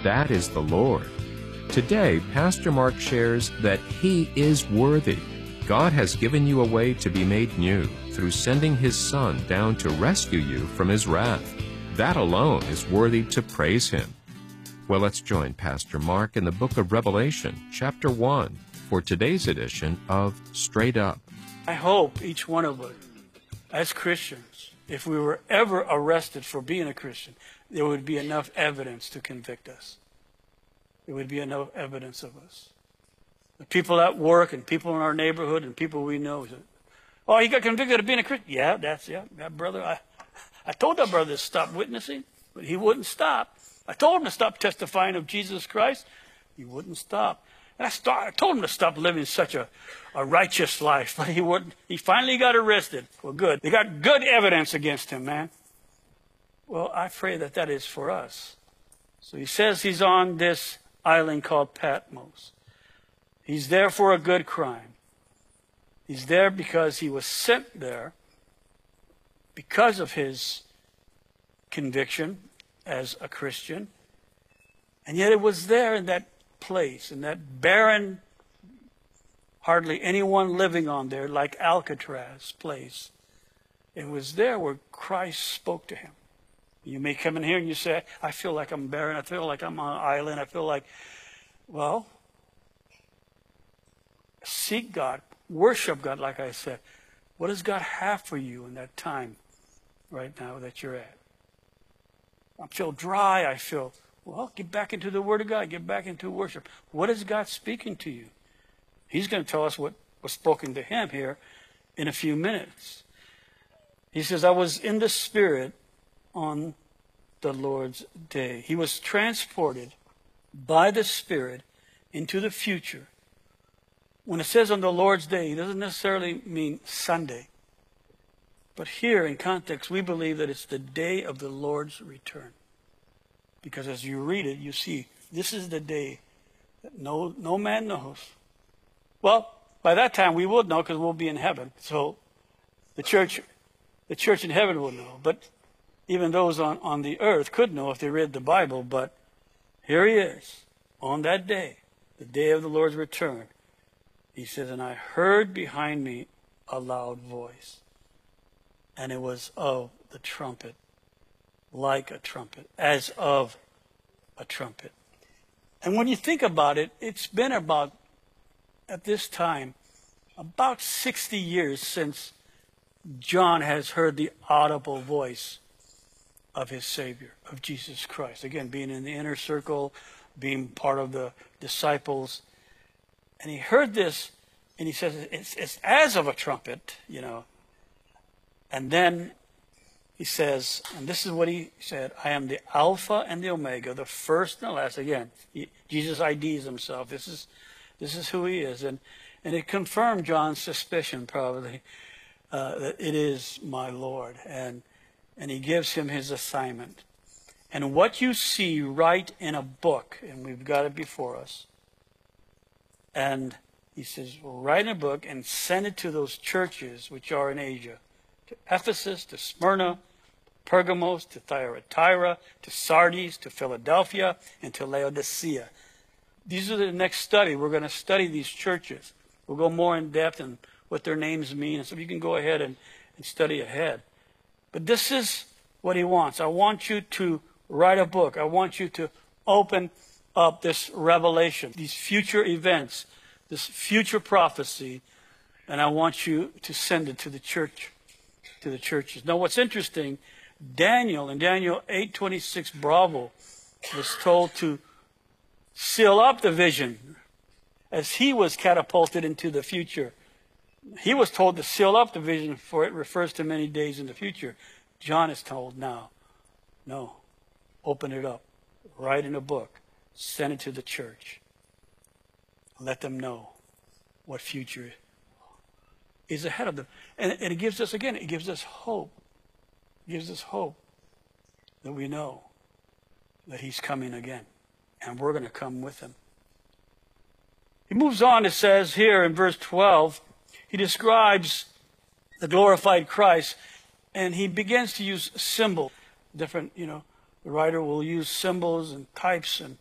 That is the Lord. Today, Pastor Mark shares that He is worthy. God has given you a way to be made new through sending His Son down to rescue you from His wrath. That alone is worthy to praise Him. Well, let's join Pastor Mark in the book of Revelation, chapter 1, for today's edition of Straight Up. I hope each one of us, as Christians, if we were ever arrested for being a Christian, there would be enough evidence to convict us. There would be enough evidence of us. The people at work and people in our neighborhood and people we know say, "Oh, he got convicted of being a Christian." Yeah, that brother. I told that brother to stop witnessing, but he wouldn't stop. I told him to stop testifying of Jesus Christ. He wouldn't stop. And I told him to stop living such a righteous life, but he wouldn't. He finally got arrested. Well, good. They got good evidence against him, man. Well, I pray that is for us. So he says he's on this island called Patmos. He's there for a good crime. He's there because he was sent there because of his conviction as a Christian. And yet it was there in that place, in that barren, hardly anyone living on there, like Alcatraz place. It was there where Christ spoke to him. You may come in here and you say, "I feel like I'm barren. I feel like I'm on an island. I feel like," well, seek God, worship God, like I said. What does God have for you in that time right now that you're at? I feel dry. I feel, well, get back into the Word of God. Get back into worship. What is God speaking to you? He's going to tell us what was spoken to him here in a few minutes. He says, "I was in the Spirit on the Lord's day." He was transported by the Spirit into the future. When it says on the Lord's day, it doesn't necessarily mean Sunday. But here in context, we believe that it's the day of the Lord's return. Because as you read it, you see, this is the day that no man knows. Well, by that time we would know because we'll be in heaven. So the church in heaven will know. But even those on the earth could know if they read the Bible. But here he is on that day, the day of the Lord's return. He says, "And I heard behind me a loud voice, and it was of the trumpet, like a trumpet, as of a trumpet." And when you think about it, it's been about, at this time, about 60 years since John has heard the audible voice of his Savior, of Jesus Christ. Again, being in the inner circle, being part of the disciples. And he heard this, and he says, it's as of a trumpet, And then he says, and this is what he said, "I am the Alpha and the Omega, the first and the last." Again, Jesus IDs himself. This is who he is. And it confirmed John's suspicion, probably, that it is my Lord. And he gives him his assignment. "And what you see, write in a book," and we've got it before us. And he says, "Write in a book and send it to those churches which are in Asia, to Ephesus, to Smyrna, Pergamos, to Thyatira, to Sardis, to Philadelphia, and to Laodicea." These are the next study. We're going to study these churches. We'll go more in depth in what their names mean. And so you can go ahead and study ahead. But this is what he wants. I want you to write a book. I want you to open up this revelation, these future events, this future prophecy, and I want you to send it to the church, to the churches. Now, what's interesting, Daniel, in Daniel 8:26, Bravo, was told to seal up the vision as he was catapulted into the future. He was told to seal up the vision, for it refers to many days in the future. John is told now, no, open it up, write in a book, send it to the church. Let them know what future is ahead of them. And it gives us, again, it gives us hope. It gives us hope that we know that he's coming again. And we're going to come with him. He moves on, it says here in verse 12, he describes the glorified Christ, and he begins to use symbols. Different, the writer will use symbols and types and